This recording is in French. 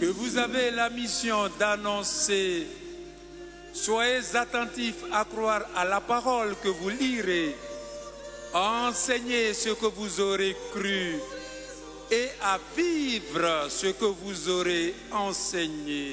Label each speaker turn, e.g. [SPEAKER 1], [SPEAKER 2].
[SPEAKER 1] que vous avez la mission d'annoncer. Soyez attentifs à croire à la parole que vous lirez. Enseignez ce que vous aurez cru et à vivre ce que vous aurez enseigné.